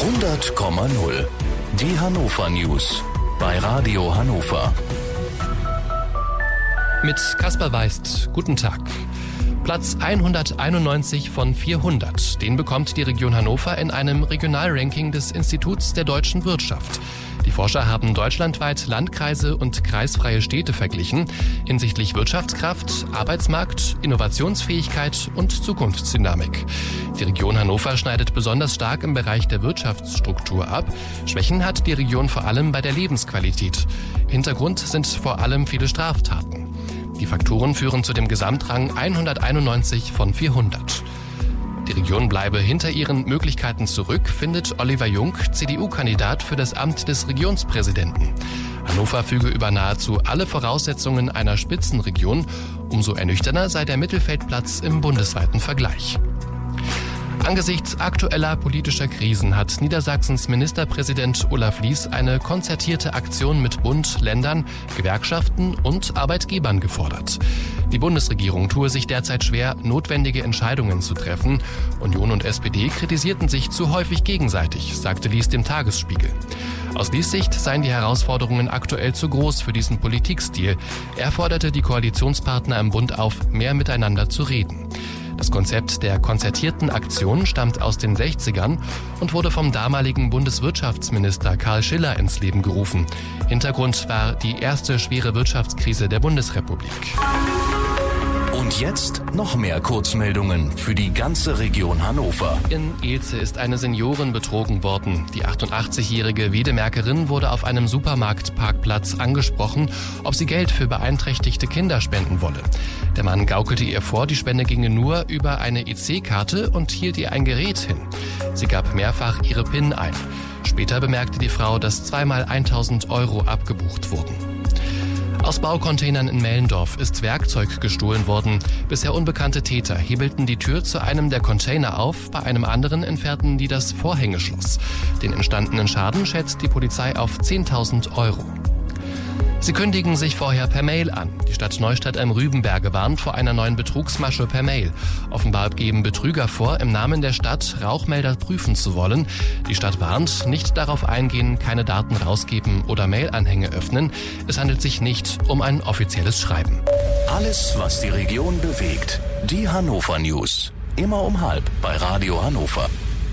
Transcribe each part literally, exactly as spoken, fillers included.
hundert Komma null. Die Hannover News bei Radio Hannover. Mit Kaspar Weist, guten Tag. Platz hunderteinundneunzig von vierhundert, den bekommt die Region Hannover in einem Regionalranking des Instituts der deutschen Wirtschaft. Die Forscher haben deutschlandweit Landkreise und kreisfreie Städte verglichen hinsichtlich Wirtschaftskraft, Arbeitsmarkt, Innovationsfähigkeit und Zukunftsdynamik. Die Region Hannover schneidet besonders stark im Bereich der Wirtschaftsstruktur ab. Schwächen hat die Region vor allem bei der Lebensqualität. Hintergrund sind vor allem viele Straftaten. Die Faktoren führen zu dem Gesamtrang hunderteinundneunzig von vierhundert. Die Region bleibe hinter ihren Möglichkeiten zurück, findet Oliver Jung, C D U-Kandidat für das Amt des Regionspräsidenten. Hannover füge über nahezu alle Voraussetzungen einer Spitzenregion. Umso ernüchternder sei der Mittelfeldplatz im bundesweiten Vergleich. Angesichts aktueller politischer Krisen hat Niedersachsens Ministerpräsident Olaf Lies eine konzertierte Aktion mit Bund, Ländern, Gewerkschaften und Arbeitgebern gefordert. Die Bundesregierung tue sich derzeit schwer, notwendige Entscheidungen zu treffen. Union und S P D kritisierten sich zu häufig gegenseitig, sagte Lies dem Tagesspiegel. Aus Lies Sicht seien die Herausforderungen aktuell zu groß für diesen Politikstil. Er forderte die Koalitionspartner im Bund auf, mehr miteinander zu reden. Das Konzept der konzertierten Aktion stammt aus den sechzigern und wurde vom damaligen Bundeswirtschaftsminister Karl Schiller ins Leben gerufen. Hintergrund war die erste schwere Wirtschaftskrise der Bundesrepublik. Und jetzt noch mehr Kurzmeldungen für die ganze Region Hannover. In Elze ist eine Seniorin betrogen worden. Die achtundachtzigjährige Wedemerkerin wurde auf einem Supermarktparkplatz angesprochen, ob sie Geld für beeinträchtigte Kinder spenden wolle. Der Mann gaukelte ihr vor, die Spende ginge nur über eine E C-Karte und hielt ihr ein Gerät hin. Sie gab mehrfach ihre PIN ein. Später bemerkte die Frau, dass zweimal tausend Euro abgebucht wurden. Aus Baucontainern in Mellendorf ist Werkzeug gestohlen worden. Bisher unbekannte Täter hebelten die Tür zu einem der Container auf, bei einem anderen entfernten die das Vorhängeschloss. Den entstandenen Schaden schätzt die Polizei auf zehntausend Euro. Sie kündigen sich vorher per Mail an. Die Stadt Neustadt am Rübenberge warnt vor einer neuen Betrugsmasche per Mail. Offenbar geben Betrüger vor, im Namen der Stadt Rauchmelder prüfen zu wollen. Die Stadt warnt, nicht darauf eingehen, keine Daten rausgeben oder Mailanhänge öffnen. Es handelt sich nicht um ein offizielles Schreiben. Alles, was die Region bewegt. Die Hannover News. Immer um halb bei Radio Hannover.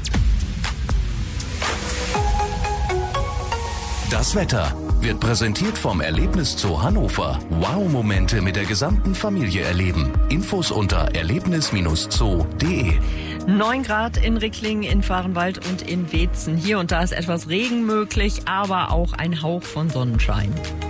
Das Wetter wird präsentiert vom Erlebniszoo Hannover. Wow-Momente mit der gesamten Familie erleben. Infos unter erlebnis zoo punkt de. neun Grad in Ricklingen, in Vahrenwald und in Weetzen. Hier und da ist etwas Regen möglich, aber auch ein Hauch von Sonnenschein.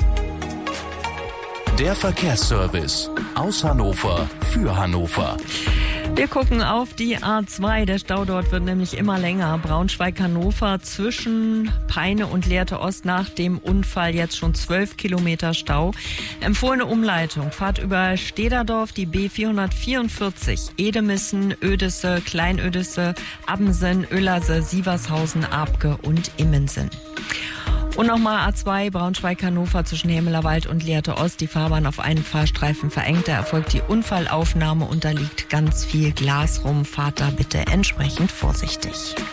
Der Verkehrsservice aus Hannover für Hannover. Wir gucken auf die A zwei. Der Stau dort wird nämlich immer länger. Braunschweig-Hannover zwischen Peine und Lehrte Ost nach dem Unfall jetzt schon zwölf Kilometer Stau. Empfohlene Umleitung. Fahrt über Stederdorf, die B vierhundertvierundvierzig. Edemissen, Oedesse, Kleinödisse, Abbensen, Oellerse, Sievershausen, Abke und Immensen. Und nochmal A zwei Braunschweig-Hannover zwischen Hemelerwald und Lehrte Ost. Die Fahrbahn auf einen Fahrstreifen verengt. Da erfolgt die Unfallaufnahme und da liegt ganz viel Glas rum. Fahrt da bitte entsprechend vorsichtig.